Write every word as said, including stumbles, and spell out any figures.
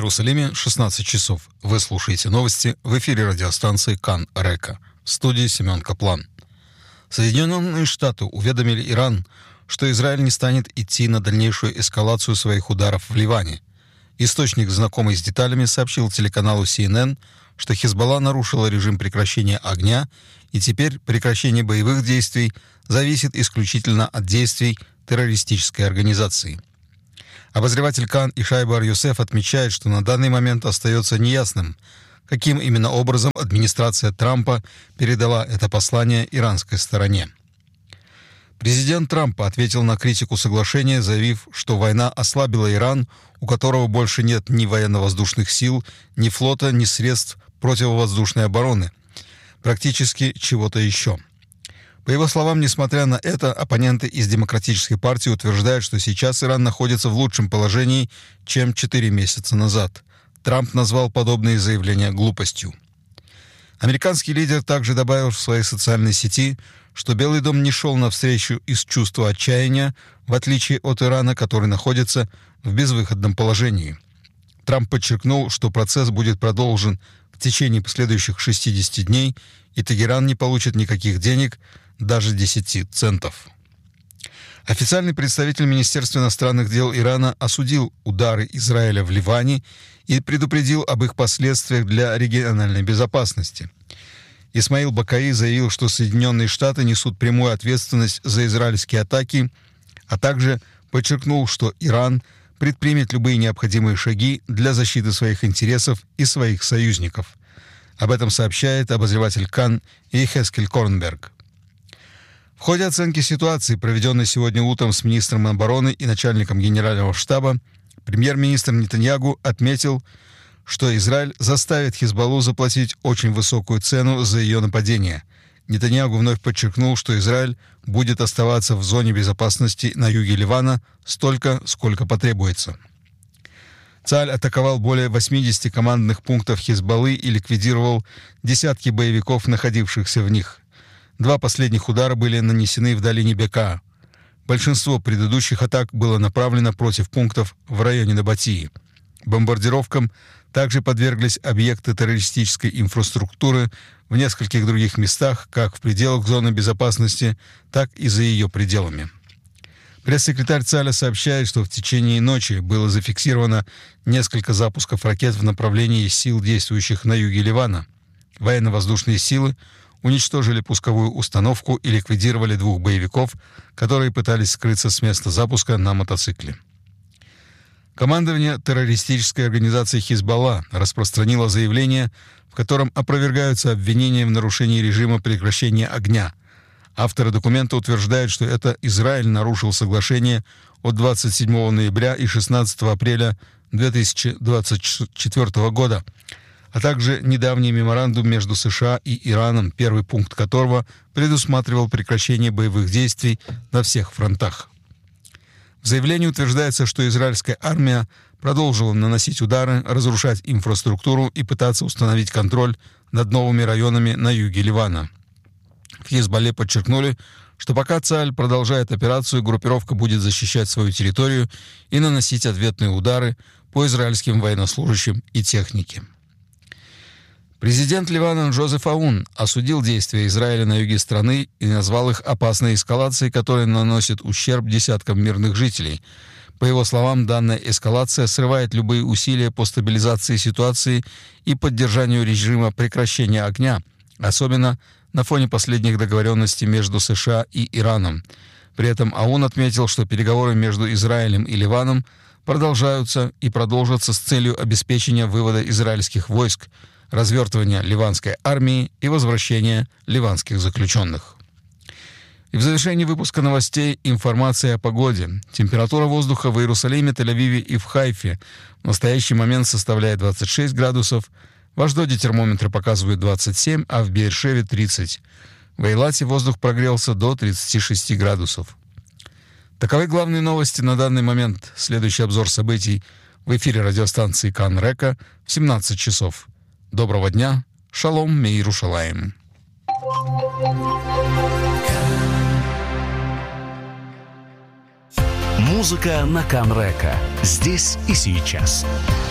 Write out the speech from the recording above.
Иерусалиме шестнадцать часов. Вы слушаете новости в эфире радиостанции Кан Река. В студии Семен Каплан. Соединенные Штаты уведомили Иран, что Израиль не станет идти на дальнейшую эскалацию своих ударов в Ливане. Источник, знакомый с деталями, сообщил телеканалу Си Эн Эн, что Хизбалла нарушила режим прекращения огня, и теперь прекращение боевых действий зависит исключительно от действий террористической организации. Обозреватель Кан Ишай Бар-Йосеф отмечает, что на данный момент остается неясным, каким именно образом администрация Трампа передала это послание иранской стороне. Президент Трампа ответил на критику соглашения, заявив, что война ослабила Иран, у которого больше нет ни военно-воздушных сил, ни флота, ни средств противовоздушной обороны, практически чего-то еще. По его словам, несмотря на это, оппоненты из Демократической партии утверждают, что сейчас Иран находится в лучшем положении, чем четыре месяца назад. Трамп назвал подобные заявления глупостью. Американский лидер также добавил в своей социальной сети, что Белый дом не шел навстречу из чувства отчаяния, в отличие от Ирана, который находится в безвыходном положении. Трамп подчеркнул, что процесс будет продолжен в течение последующих шестидесяти дней, и Тегеран не получит никаких денег, даже десяти центов. Официальный представитель Министерства иностранных дел Ирана осудил удары Израиля в Ливане и предупредил об их последствиях для региональной безопасности. Исмаил Бакаи заявил, что Соединенные Штаты несут прямую ответственность за израильские атаки, а также подчеркнул, что Иран предпримет любые необходимые шаги для защиты своих интересов и своих союзников. Об этом сообщает обозреватель Кан Йехескель Корнберг. В ходе оценки ситуации, проведенной сегодня утром с министром обороны и начальником генерального штаба, премьер-министр Нетаньягу отметил, что Израиль заставит Хизбаллу заплатить очень высокую цену за ее нападение. Нетаньягу вновь подчеркнул, что Израиль будет оставаться в зоне безопасности на юге Ливана столько, сколько потребуется. Цааль атаковал более восьмидесяти командных пунктов Хизбаллы и ликвидировал десятки боевиков, находившихся в них. Два последних удара были нанесены в долине Бека. Большинство предыдущих атак было направлено против пунктов в районе Набатии. Бомбардировкам также подверглись объекты террористической инфраструктуры в нескольких других местах, как в пределах зоны безопасности, так и за ее пределами. Пресс-секретарь Цаля сообщает, что в течение ночи было зафиксировано несколько запусков ракет в направлении сил, действующих на юге Ливана. Военно-воздушные силы уничтожили пусковую установку и ликвидировали двух боевиков, которые пытались скрыться с места запуска на мотоцикле. Командование террористической организации Хизбалла распространило заявление, в котором опровергаются обвинения в нарушении режима прекращения огня. Авторы документа утверждают, что это Израиль нарушил соглашение от двадцать седьмого ноября и шестнадцатого апреля две тысячи двадцать четвёртого года, а также недавний меморандум между США и Ираном, первый пункт которого предусматривал прекращение боевых действий на всех фронтах. В заявлении утверждается, что израильская армия продолжила наносить удары, разрушать инфраструктуру и пытаться установить контроль над новыми районами на юге Ливана. В Хизбалле подчеркнули, что пока Цааль продолжает операцию, группировка будет защищать свою территорию и наносить ответные удары по израильским военнослужащим и технике. Президент Ливана Джозеф Аун осудил действия Израиля на юге страны и назвал их опасной эскалацией, которая наносит ущерб десяткам мирных жителей. По его словам, данная эскалация срывает любые усилия по стабилизации ситуации и поддержанию режима прекращения огня, особенно на фоне последних договоренностей между США и Ираном. При этом Аун отметил, что переговоры между Израилем и Ливаном продолжаются и продолжатся с целью обеспечения вывода израильских войск, развертывания ливанской армии и возвращения ливанских заключенных. И в завершении выпуска новостей информация о погоде. Температура воздуха в Иерусалиме, Тель-Авиве и в Хайфе в настоящий момент составляет двадцать шесть градусов, в Ашдоде термометры показывают двадцать семь, а в Беэр-Шеве тридцать. В Эйлате воздух прогрелся до тридцати шести градусов. Таковы главные новости на данный момент. Следующий обзор событий в эфире радиостанции Кан Река в семнадцать часов. Доброго дня. Шалом меирушалаим. Музыка на Кан Река. Здесь и сейчас.